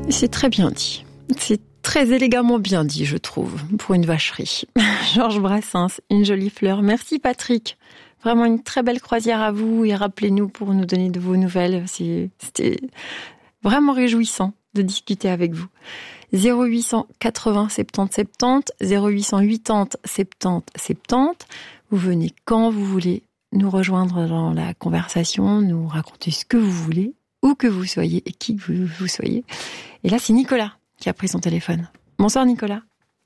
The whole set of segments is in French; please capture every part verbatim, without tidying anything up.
C'est très bien dit. C'est très élégamment bien dit, je trouve, pour une vacherie. Georges Brassens, une jolie fleur. Merci Patrick. Vraiment une très belle croisière à vous et rappelez-nous pour nous donner de vos nouvelles. C'est, c'était vraiment réjouissant de discuter avec vous. zéro huit cent quatre-vingts soixante-dix soixante-dix, zéro huit cent quatre-vingts soixante-dix soixante-dix. Vous venez quand vous voulez nous rejoindre dans la conversation, nous raconter ce que vous voulez, où que vous soyez et qui que vous, vous soyez. Et là, c'est Nicolas qui a pris son téléphone. Bonsoir Nicolas.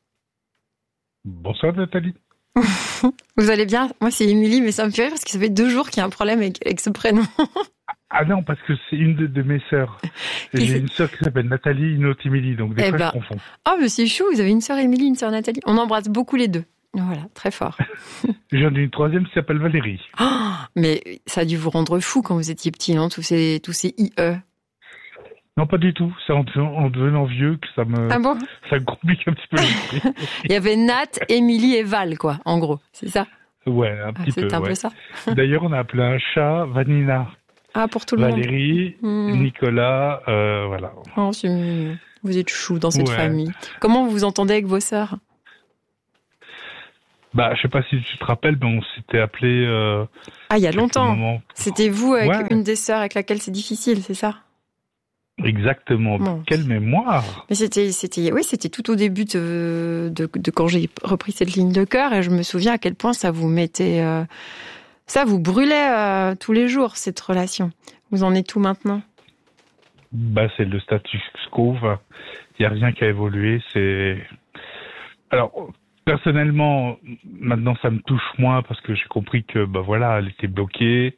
Bonsoir Nathalie. Vous allez bien? Moi c'est Émilie, mais ça me fait rire parce que ça fait deux jours qu'il y a un problème avec, avec ce prénom. Ah non, parce que c'est une de, de mes sœurs. J'ai c'est... une sœur qui s'appelle Nathalie, une autre Émilie, donc des eh fois ben... je confonds. Ah mais c'est chou, vous avez une sœur Émilie, une sœur Nathalie. On embrasse beaucoup les deux. Voilà, très fort. J'en ai une troisième qui s'appelle Valérie. Oh, mais ça a dû vous rendre fou quand vous étiez petit, non? Tous ces, tous ces I E. Non, pas du tout. C'est en, en devenant vieux que ça me, ah bon ça complique un petit peu l'esprit. Il y avait Nat, Émilie et Val, quoi, en gros. C'est ça? Ouais, un petit ah, peu. C'est un ouais. peu ça. D'ailleurs, on a appelé un chat Vanina. Ah, pour tout le Valérie, monde. Valérie, mmh. Nicolas, euh, voilà. Oh, c'est mignon. Vous êtes chou dans cette ouais. famille. Comment vous vous entendez avec vos sœurs? Bah, je sais pas si tu te rappelles, mais on s'était appelé. Euh, ah, il y a longtemps. Moment. C'était vous avec ouais. une des sœurs avec laquelle c'est difficile, c'est ça? Exactement. Bon. Quelle mémoire. Mais c'était, c'était, oui, c'était tout au début de, de, de quand j'ai repris cette ligne de cœur et je me souviens à quel point ça vous mettait, euh, ça vous brûlait euh, tous les jours cette relation. Vous en êtes où maintenant? Bah, c'est le status quo. Il y a rien qui a évolué. C'est alors. Personnellement, maintenant, ça me touche moins parce que j'ai compris que, bah voilà, elle était bloquée.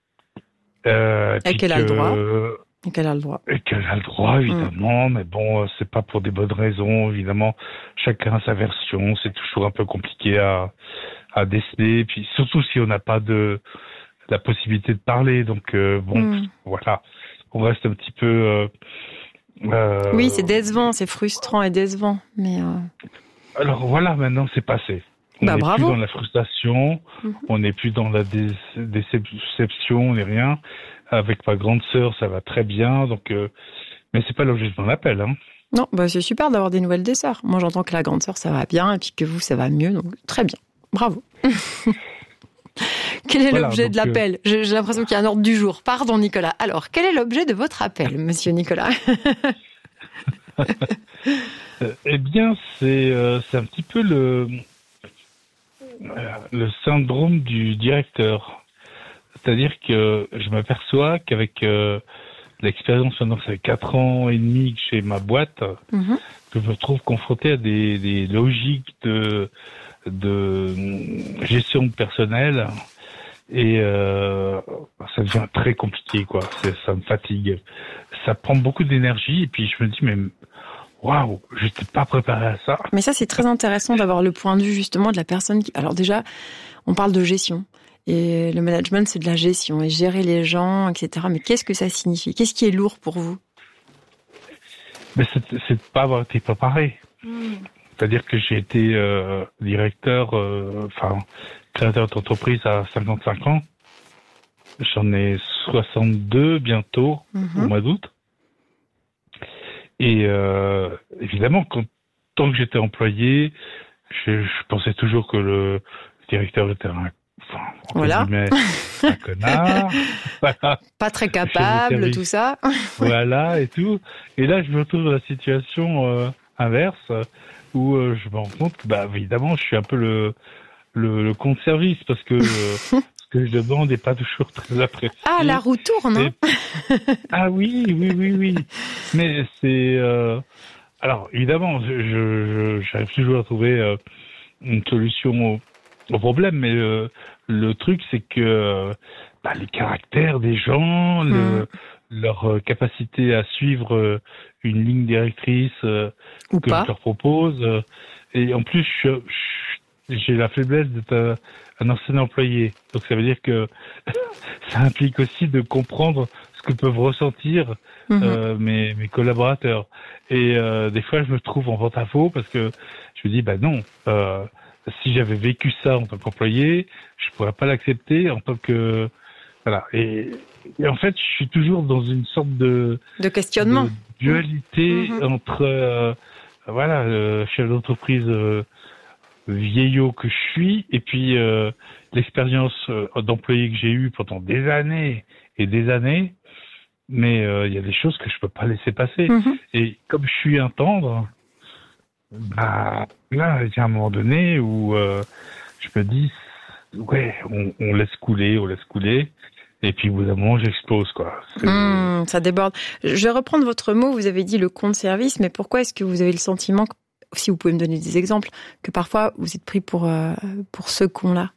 Euh, et qu'elle que, a le droit. Et qu'elle a le droit. Et qu'elle a le droit, évidemment. Mmh. Mais bon, c'est pas pour des bonnes raisons, évidemment. Chacun a sa version. C'est toujours un peu compliqué à, à déceler. Puis surtout si on n'a pas de, la possibilité de parler. Donc, euh, bon, mmh. voilà. On reste un petit peu, euh, euh, oui, c'est décevant, c'est frustrant et décevant. Mais, euh... Alors voilà, maintenant c'est passé. On bah, n'est bravo. plus dans la frustration, mmh. on n'est plus dans la dé- déception, on n'est rien. Avec ma grande sœur, ça va très bien, donc euh... mais c'est pas l'objet de mon appel. Hein. Non, bah c'est super d'avoir des nouvelles des sœurs. Moi, j'entends que la grande sœur ça va bien et puis que vous ça va mieux, donc très bien. Bravo. Quel est voilà, l'objet de l'appel? euh... j'ai, j'ai l'impression qu'il y a un ordre du jour. Pardon, Nicolas. Alors, quel est l'objet de votre appel, monsieur Nicolas? Euh, eh bien, c'est, euh, c'est un petit peu le, euh, le syndrome du directeur. C'est-à-dire que je m'aperçois qu'avec euh, l'expérience maintenant, ça fait quatre ans et demi que j'ai ma boîte, mm-hmm. que je me trouve confronté à des, des logiques de, de gestion de personnel et euh, ça devient très compliqué, quoi. C'est, ça me fatigue. Ça prend beaucoup d'énergie et puis je me dis, mais waouh, j'étais pas préparé à ça. Mais ça, c'est très intéressant d'avoir le point de vue justement de la personne qui... Alors déjà, on parle de gestion. Et le management, c'est de la gestion. Et gérer les gens, et cetera. Mais qu'est-ce que ça signifie? Qu'est-ce qui est lourd pour vous? Mais c'est, c'est de pas avoir été préparé. Mmh. C'est-à-dire que j'ai été euh, directeur, euh, enfin, créateur d'entreprise à cinquante-cinq ans. J'en ai soixante-deux bientôt, mmh. au mois d'août. Et euh, évidemment, quand, tant que j'étais employé, je, je pensais toujours que le directeur était un, enfin, voilà. guillemets, un connard. Voilà. Pas très capable, tout ça. Voilà, et tout. Et là, je me retrouve dans la situation euh, inverse, où euh, je me rends compte que, bah, évidemment, je suis un peu le, le, le compte service, parce que... Euh, que je demande n'est pas toujours très apprécié. Ah, la roue tourne, hein. Ah oui, oui, oui, oui. Mais c'est... Euh... Alors, évidemment, je, je, j'arrive toujours à trouver euh, une solution au, au problème, mais euh, le truc, c'est que euh, bah, les caractères des gens, mmh. le, leur euh, capacité à suivre euh, une ligne directrice euh, Ou que pas. je leur propose, euh, et en plus, je, je, j'ai la faiblesse d'être... Euh, un ancien employé. Donc ça veut dire que ça implique aussi de comprendre ce que peuvent ressentir mmh. euh, mes, mes collaborateurs. Et euh, des fois, je me trouve en porte-à-faux parce que je me dis, bah non, euh, si j'avais vécu ça en tant qu'employé, je pourrais pas l'accepter en tant que... Voilà. Et, et en fait, je suis toujours dans une sorte de... De questionnement. De, dualité mmh. entre, euh, voilà, le chef d'entreprise euh, vieillot que je suis, et puis euh, l'expérience euh, d'employé que j'ai eue pendant des années et des années. Mais il euh, y a des choses que je peux pas laisser passer. Mmh. Et comme je suis un tendre, bah là, il y a un moment donné où euh, je me dis, ouais, on, on laisse couler, on laisse couler. Et puis, au bout d'un moment, j'explose, quoi. Mmh, ça déborde. Je vais reprendre votre mot. Vous avez dit le compte service, mais pourquoi est-ce que vous avez le sentiment, que, si vous pouvez me donner des exemples, que parfois vous êtes pris pour, euh, pour ce con-là?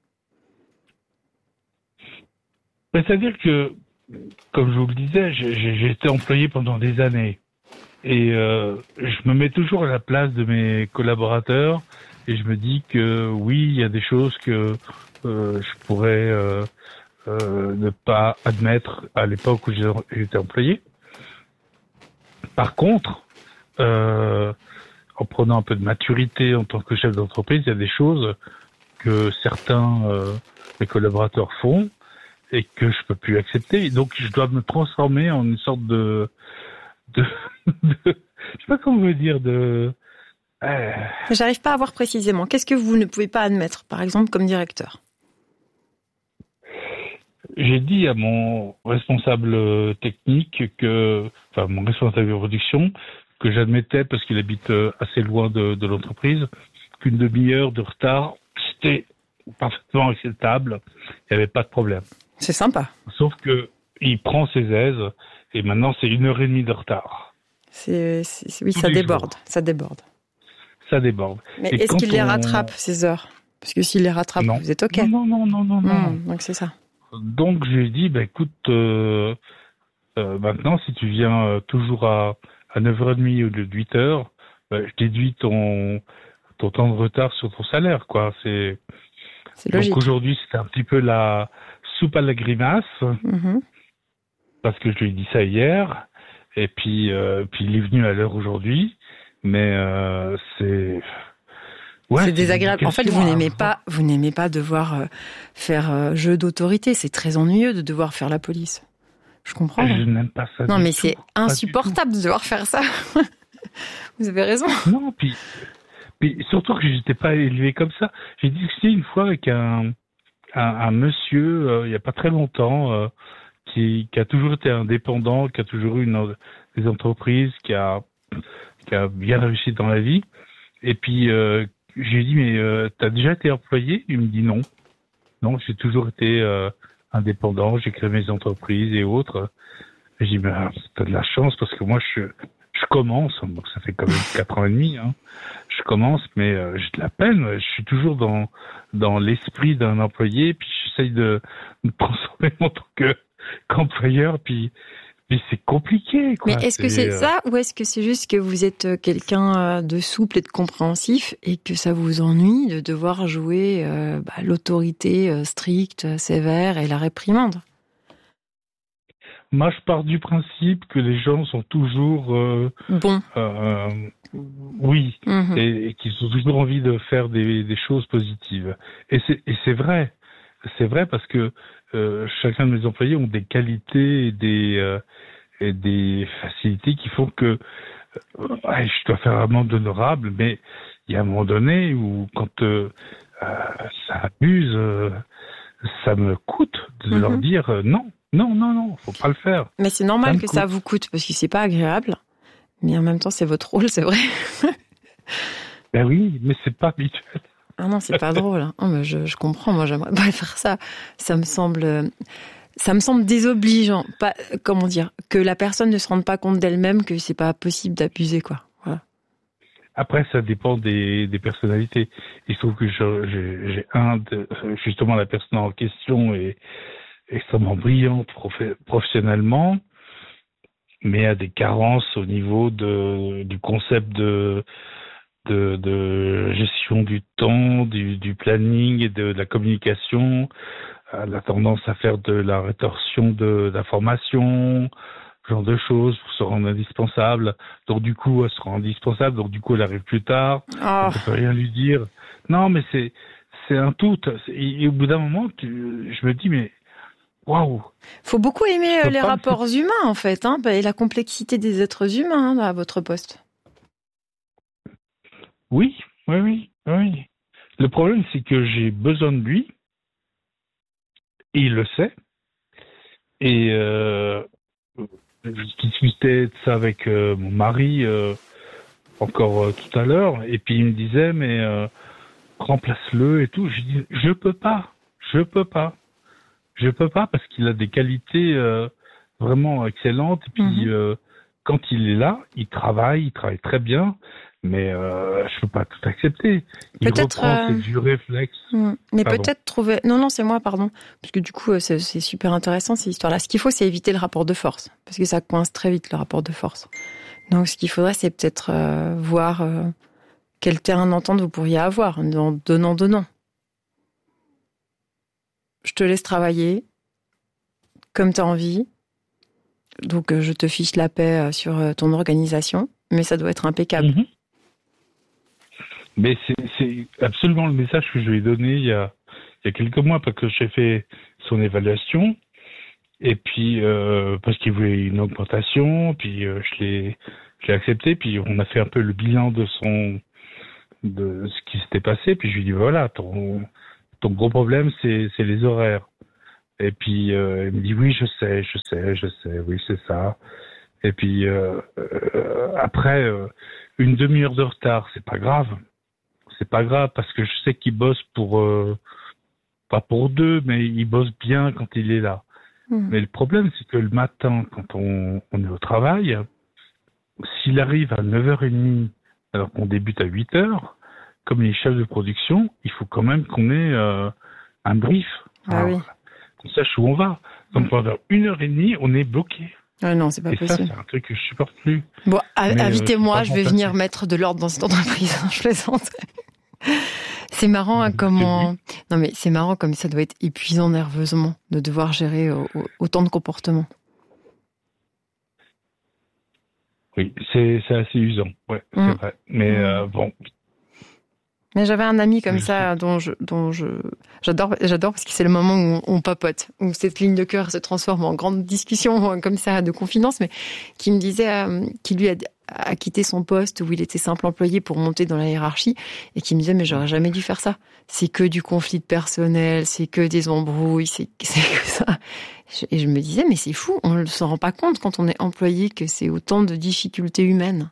C'est-à-dire que, comme je vous le disais, j'ai, j'ai été employé pendant des années. Et euh, je me mets toujours à la place de mes collaborateurs et je me dis que oui, il y a des choses que euh, je pourrais euh, euh, ne pas admettre à l'époque où j'étais employé. Par contre, euh, en prenant un peu de maturité en tant que chef d'entreprise, il y a des choses que certains euh, mes collaborateurs font et que je peux plus accepter. Donc, je dois me transformer en une sorte de, de, de je sais pas comment vous dire, de. Euh... J'arrive pas à voir précisément. Qu'est-ce que vous ne pouvez pas admettre, par exemple, comme directeur? J'ai dit à mon responsable technique que, enfin, mon responsable de production, que j'admettais, parce qu'il habite assez loin de, de l'entreprise, qu'une demi-heure de retard, c'était parfaitement acceptable. Il n'y avait pas de problème. C'est sympa. Sauf que il prend ses aises et maintenant c'est une heure et demie de retard. C'est, c'est oui, Tous ça déborde, jours. ça déborde. Ça déborde. Mais et est-ce qu'il on... les rattrape ces heures? Parce que s'il les rattrape, non. vous êtes ok. Non, non, non, non, non. Mmh, donc c'est ça. Donc j'ai dit, bah écoute, euh, euh, maintenant si tu viens euh, toujours à à neuf heures trente au lieu de huit heures, bah, je déduis ton ton temps de retard sur ton salaire, quoi. C'est. C'est logique. Donc aujourd'hui c'était un petit peu la soupe à la grimace, mmh. parce que je lui ai dit ça hier, et puis, euh, puis il est venu à l'heure aujourd'hui, mais euh, c'est... Ouais, c'est désagréable. En fait, vous n'aimez pas, vous n'aimez pas devoir euh, faire euh, jeu d'autorité, c'est très ennuyeux de devoir faire la police. Je comprends. Je n'aime pas ça. Non, mais tout, c'est insupportable de devoir faire ça. Vous avez raison. Non, puis, puis surtout que j'étais pas élevé comme ça. J'ai discuté une fois avec un... Un, un monsieur, euh, il n'y a pas très longtemps, euh, qui, qui a toujours été indépendant, qui a toujours eu une, des entreprises, qui a, qui a bien réussi dans la vie. Et puis, euh, j'ai dit, mais euh, t'as déjà été employé? Il me dit non. Non, j'ai toujours été euh, indépendant, j'ai créé mes entreprises et autres. Et j'ai dit, ben, t'as de la chance parce que moi, je, je commence, donc ça fait quand même quatre ans et demi, hein. Je commence, mais euh, j'ai de la peine. Je suis toujours dans dans l'esprit d'un employé, puis j'essaye de me transformer en tant que qu'employeur, puis puis c'est compliqué, quoi. Mais est-ce c'est, que c'est euh... ça, ou est-ce que c'est juste que vous êtes quelqu'un de souple et de compréhensif et que ça vous ennuie de devoir jouer euh, bah, l'autorité stricte, sévère et la réprimande? Moi, je pars du principe que les gens sont toujours euh, bon. Euh, oui, mmh. et, et qu'ils ont toujours envie de faire des, des choses positives. Et c'est, et c'est vrai, c'est vrai parce que euh, chacun de mes employés ont des qualités et des euh, et des facilités qui font que euh, ouais, je dois faire un monde honorable, mais il y a un moment donné où quand euh, euh, ça abuse, euh, ça me coûte de mmh. leur dire euh, non. Non, non, non, faut pas le faire. Mais c'est normal ça que coûte. ça vous coûte, parce que c'est pas agréable. Mais en même temps, c'est votre rôle, c'est vrai. Ben oui, mais c'est pas habituel. Ah non, c'est pas drôle. Hein. Oh, mais je, je comprends, moi j'aimerais pas faire ça. Ça me semble, ça me semble désobligeant. Pas, comment dire, que la personne ne se rende pas compte d'elle-même que c'est pas possible d'abuser, quoi. Voilà. Après, ça dépend des, des personnalités. Il se trouve que j'ai, j'ai un, de, justement, la personne en question est extrêmement brillante professionnellement, mais a des carences au niveau de, du concept de, de, de gestion du temps, du, du planning et de, de la communication. Elle a tendance à faire de la rétorsion de d'informations, ce genre de choses pour se rendre indispensable. Donc du coup, elle se rend indispensable, donc du coup, elle arrive plus tard. Oh. On ne peut rien lui dire. Non, mais c'est c'est un tout. Et au bout d'un moment, tu, je me dis, mais waouh. Faut beaucoup aimer Je les peux pas rapports me- humains, en fait, hein, et la complexité des êtres humains, hein, à votre poste. Oui, oui, oui, oui. Le problème, c'est que j'ai besoin de lui, et il le sait. Et euh, je discutais de ça avec euh, mon mari euh, encore euh, tout à l'heure, et puis il me disait, mais euh, remplace-le et tout. Je dis, je peux pas, je peux pas, je peux pas parce qu'il a des qualités euh, vraiment excellentes. Et puis Mhm. euh, quand il est là, il travaille, il travaille très bien, mais euh, je peux pas tout accepter. Il Peut-être, reprend ses euh, vieux réflexes. hmm, mais Pardon. peut-être trouver. Non, non, c'est moi, pardon. Parce que du coup, euh, c'est, c'est super intéressant ces histoires-là. Ce qu'il faut, c'est éviter le rapport de force, parce que ça coince très vite le rapport de force. Donc, ce qu'il faudrait, c'est peut-être euh, voir euh, quel terrain d'entente vous pourriez avoir en donnant, donnant. Je te laisse travailler comme tu as envie. Donc, euh, je te fiche la paix euh, sur euh, ton organisation, mais ça doit être impeccable. Mhm. Mais c'est, c'est absolument le message que je lui ai donné il y a, il y a quelques mois, parce que j'ai fait son évaluation, et puis euh, parce qu'il voulait une augmentation, puis euh, je l'ai, je l'ai accepté, puis on a fait un peu le bilan de son, de ce qui s'était passé, puis je lui ai dit voilà, ton, ton gros problème c'est, c'est les horaires. Et puis euh, il me dit oui, je sais, je sais, je sais, oui c'est ça. Et puis euh, euh, après euh, une demi-heure de retard, c'est pas grave. C'est pas grave parce que je sais qu'il bosse pour euh, pas pour deux, mais il bosse bien quand il est là. Mmh. Mais le problème, c'est que le matin, quand on, on est au travail, s'il arrive à neuf heures trente alors qu'on débute à huit heures, comme il est chef de production, il faut quand même qu'on ait euh, un brief. Ah oui. Qu'on sache où on va. Donc Mmh. pendant une heure et demie, on est bloqué. Ah non, c'est pas Et possible. ça, c'est un truc que je supporte plus. Bon, a- Mais, euh, invitez-moi, je je peux vais pas venir remplacer. mettre de l'ordre dans cette entreprise. Je plaisante. C'est marrant hein, C'est comment. Non mais c'est marrant comme ça doit être épuisant nerveusement de devoir gérer euh, autant de comportements. Oui, c'est, c'est assez usant. Ouais, Mm. c'est vrai. Mais Mm. euh, bon. Mais j'avais un ami comme Je ça dont je dont je j'adore j'adore parce que c'est le moment où on, on papote, où cette ligne de cœur se transforme en grande discussion euh, comme ça de confidence, mais qui me disait euh, qui lui a, a quitté son poste où il était simple employé pour monter dans la hiérarchie et qui me disait mais j'aurais jamais dû faire ça. C'est que du conflit de personnel, c'est que des embrouilles, c'est c'est que ça. Et je me disais mais c'est fou, on ne s'en rend pas compte quand on est employé que c'est autant de difficultés humaines.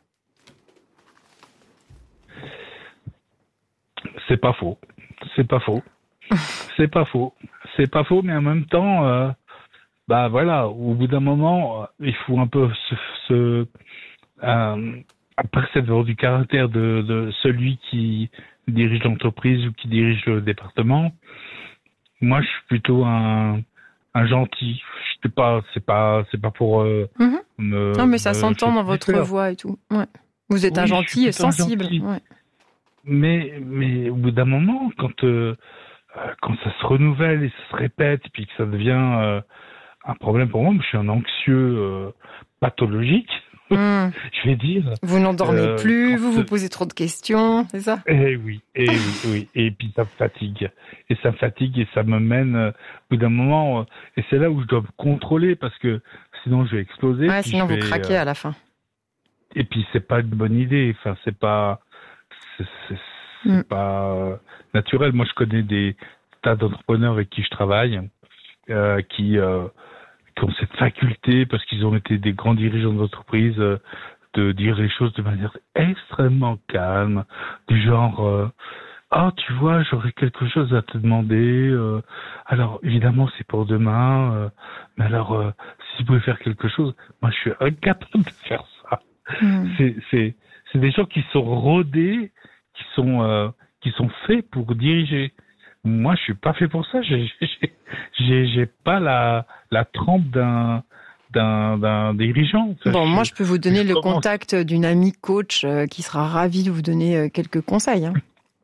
C'est pas faux. C'est pas faux. C'est pas faux. C'est pas faux, mais en même temps, euh, bah voilà, au bout d'un moment, euh, il faut un peu se, se euh, après cette valeur du caractère de, de celui qui dirige l'entreprise ou qui dirige le département. Moi, je suis plutôt un, un gentil. Je sais pas, c'est pas, c'est pas pour euh, Mm-hmm. me. Non mais ça me s'entend dans votre faire. voix et tout. Ouais. Vous êtes Oui, un je suis gentil plutôt un sensible. gentil. Ouais. Mais, mais au bout d'un moment, quand, euh, quand ça se renouvelle et ça se répète, et puis que ça devient euh, un problème pour moi, je suis un anxieux euh, pathologique, Mm. je vais dire. Vous n'endormez Euh, plus, quand, vous vous posez trop de questions, c'est ça? Eh oui, eh oui, oui. Et puis ça me fatigue. Et ça me fatigue et ça me mène euh, au bout d'un moment. Euh, et c'est là où je dois me contrôler parce que sinon je vais exploser. Ouais, puis sinon je vous vais, craquez euh, à la fin. Et puis c'est pas une bonne idée. Enfin, c'est pas, c'est, c'est, c'est Mm. pas euh, naturel. Moi, je connais des tas d'entrepreneurs avec qui je travaille, euh, qui, euh, qui ont cette faculté parce qu'ils ont été des grands dirigeants d'entreprise euh, de dire les choses de manière extrêmement calme, du genre. Euh, Ah, tu vois, j'aurais quelque chose à te demander. Euh, alors, évidemment, c'est pour demain. Euh, mais alors, euh, si tu pouvais faire quelque chose, moi, je suis incapable de faire ça. Mm. C'est, c'est, c'est des gens qui sont rodés, qui sont, euh, qui sont faits pour diriger. Moi, je suis pas fait pour ça. J'ai, j'ai, j'ai, j'ai pas la, la trempe d'un, d'un, d'un dirigeant. Enfin, Bon, je- moi je peux vous donner je le commence- contact d'une amie coach euh, qui sera ravie de vous donner euh, quelques conseils. Hein.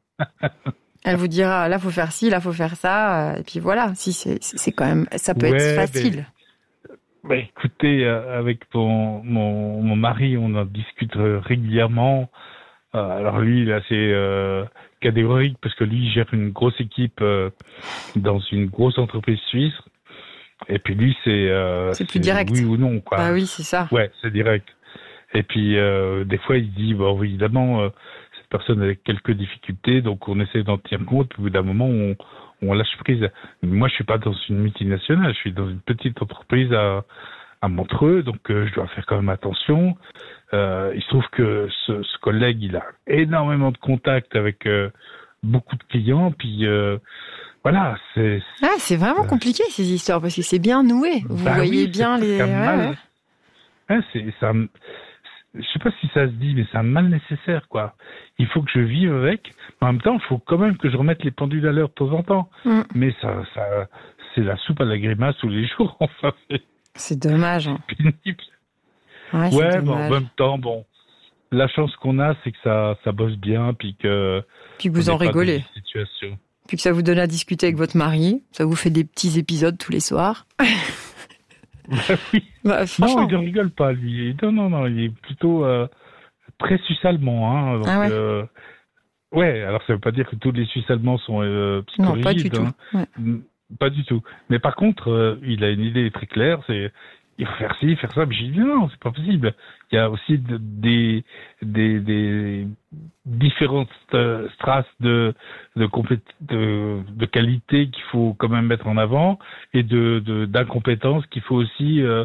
Elle vous dira, là faut faire ci, là faut faire ça, euh, et puis voilà. Si c'est, c'est c'est quand même, ça peut Ouais, être facile. Bah, écoutez, euh, avec mon, mon, mon mari, on en discute euh, régulièrement. Euh, alors lui, il est assez euh, catégorique parce que lui, il gère une grosse équipe euh, dans une grosse entreprise suisse. Et puis lui, c'est... Euh, c'est plus direct. Oui ou non, quoi. Bah oui, c'est ça. Ouais, c'est direct. Et puis, euh, des fois, il dit, bon, évidemment, euh, cette personne a quelques difficultés, donc on essaie d'en tenir compte, puis au bout d'un moment, on, on lâche prise. Moi, je suis pas dans une multinationale, je suis dans une petite entreprise à, à Montreux, donc euh, je dois faire quand même attention. Euh, il se trouve que ce, ce collègue, il a énormément de contacts avec euh, beaucoup de clients, puis euh, voilà, c'est... Ah, c'est vraiment euh, compliqué, ces histoires, parce que c'est bien noué. Vous bah voyez oui, bien les... Ouais, mal. Ouais. Ouais, c'est ça... Je sais pas si ça se dit, mais c'est un mal nécessaire, quoi. Il faut que je vive avec. Mais en même temps, il faut quand même que je remette les pendules à l'heure de temps en temps. Mm. Mais ça, ça, c'est la soupe à la grimace tous les jours, enfin. C'est dommage. Hein. Pénible. Ouais, c'est ouais dommage. bon, en même temps, bon, la chance qu'on a, c'est que ça, ça bosse bien, puis que. Puis que vous en rigolez. Puis que ça vous donne à discuter avec votre mari. Ça vous fait des petits épisodes tous les soirs. Bah oui. Bah, non, il ne rigole pas, lui. Non, non, non, il est plutôt euh, très suisse-allemand. Hein, donc, ah ouais. Euh, ouais, alors ça ne veut pas dire que tous les Suisses-allemands sont euh, psychorigides. Non, pas du hein. tout. Ouais. Pas du tout. Mais par contre, euh, il a une idée très claire, c'est il faut faire ci, faire ça. Mais j'ai dit non, c'est pas possible. Il y a aussi de, des, des, des différentes euh, strates de, de, compét- de, de qualité qu'il faut quand même mettre en avant et de, de, d'incompétences qu'il faut aussi... Euh,